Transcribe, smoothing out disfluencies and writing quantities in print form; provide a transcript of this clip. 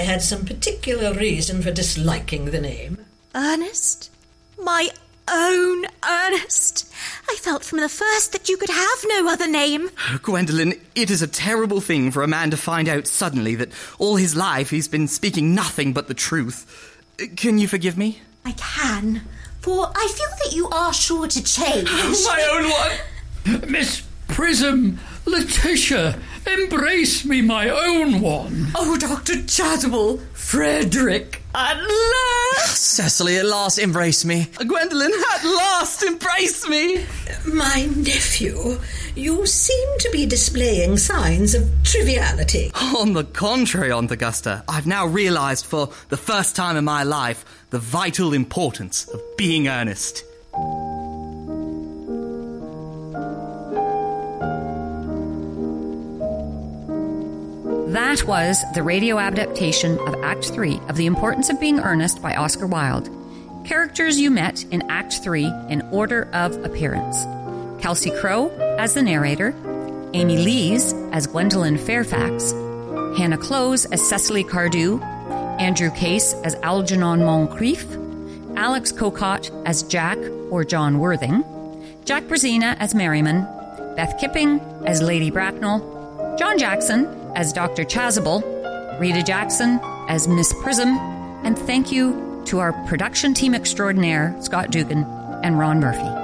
had some particular reason for disliking the name. Ernest? My own Ernest? I felt from the first that you could have no other name. Gwendolen, it is a terrible thing for a man to find out suddenly that all his life he's been speaking nothing but the truth. Can you forgive me? I can, for I feel that you are sure to change. My own one! Miss Prism, Letitia, embrace me, my own one. Oh, Dr. Chasuble, Frederick, at last! Cecily, at last embrace me. Gwendolen, at last embrace me! My nephew, you seem to be displaying signs of triviality. On the contrary, Aunt Augusta, I've now realised for the first time in my life the vital importance of being earnest. That was the radio adaptation of Act 3 of The Importance of Being Earnest by Oscar Wilde. Characters you met in Act 3 in order of appearance. Kelsey Crowe as the narrator, Amy Lees as Gwendolen Fairfax, Hannah Close as Cecily Cardew, Andrew Case as Algernon Moncrief, Alex Cocott as Jack or John Worthing, Jack Brazina as Merriman, Beth Kipping as Lady Bracknell, John Jackson as Dr. Chasuble, Rita Jackson as Miss Prism, and thank you to our production team extraordinaire, Scott Dugan and Ron Murphy.